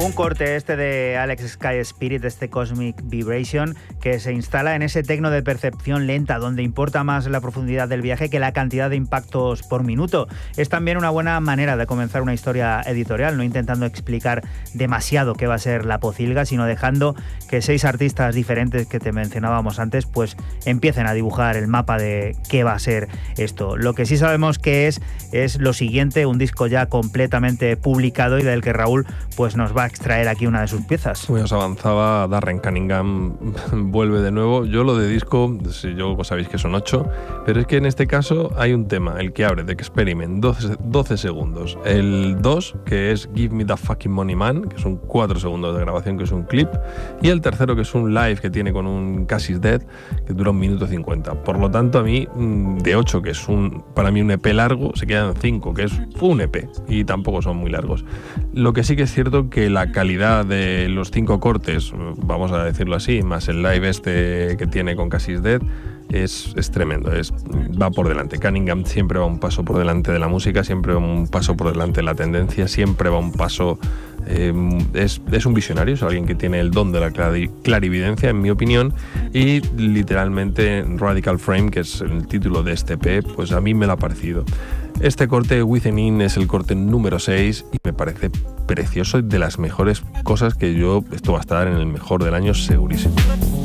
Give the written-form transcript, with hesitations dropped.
Un corte este de Alex Sky Spirit, este Cosmic Vibration, que se instala en ese tecno de percepción lenta, donde importa más la profundidad del viaje que la cantidad de impactos por minuto. Es también una buena manera de comenzar una historia editorial, no intentando explicar demasiado qué va a ser La Pocilga, sino dejando que 6 artistas diferentes que te mencionábamos antes, pues empiecen a dibujar el mapa de qué va a ser esto. Lo que sí sabemos que es lo siguiente, un disco ya completamente publicado y del que Raúl pues nos va a extraer aquí una de sus piezas. Como os avanzaba, Darren Cunningham vuelve de nuevo. Yo lo de disco, yo sabéis que son 8, pero es que en este caso hay un tema, el que abre, de Experiment, 12 segundos. El 2, que es Give Me the Fucking Money Man, que son 4 segundos de grabación, que es un clip. Y el tercero, que es un live que tiene con un Cassis Dead, que dura 1 minuto 50. Por lo tanto, a mí, de 8, que es para mí un EP largo, se quedan 5, que es un EP. Y tampoco son muy largos. Lo que sí que es cierto que la calidad de los 5 cortes, vamos a decirlo así, más el live este que tiene con Cassis Dead, es tremendo, va por delante. Cunningham siempre va un paso por delante de la música, siempre va un paso por delante de la tendencia, siempre va un paso... es un visionario, es alguien que tiene el don de la clarividencia, en mi opinión, y literalmente Radical Frame, que es el título de este EP, pues a mí me lo ha parecido. Este corte, Within es el corte número 6 y me parece precioso y de las mejores cosas que esto va a estar en el mejor del año segurísimo.